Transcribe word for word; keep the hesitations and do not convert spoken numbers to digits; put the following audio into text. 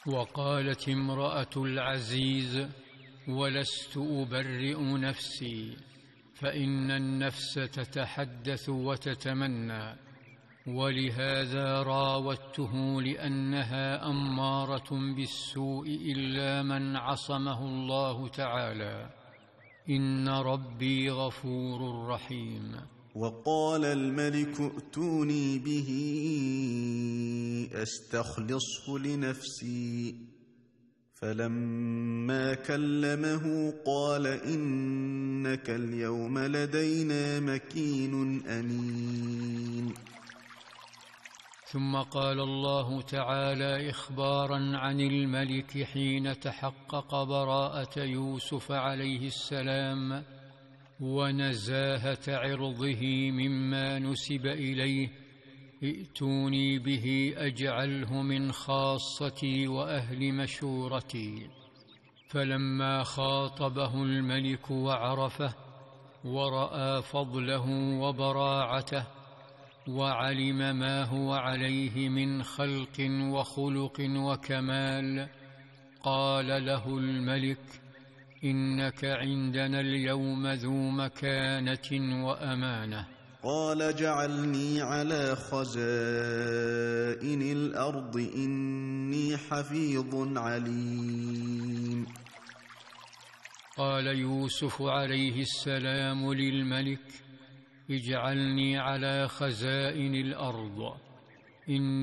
وقالت امرأة العزيز: ولست أبرئ نفسي، فإن النفس تتحدث وتتمنى، ولهذا راودته لأنها أمارة بالسوء إلا من عصمه الله تعالى، إن ربي غفور رحيم. وقال الملك: ائتوني به أستخلصه لنفسي. فلما كلمه قال: إنك اليوم لدينا مكين أمين. ثم قال الله تعالى إخبارا عن الملك حين تحقق براءة يوسف عليه السلام ونزاهة عرضه مما نسب إليه: ائتوني به أجعله من خاصتي وأهل مشورتي. فلما خاطبه الملك وعرفه ورأى فضله وبراعته وعلم ما هو عليه من خلق وخلق وكمال، قال له الملك: إنك عندنا اليوم ذو مكانة وأمانة. قال: اجعلني على خزائن الأرض إني حفيظ عليم. قال يوسف عليه السلام للملك: اجعلني على خزائن الأرض إني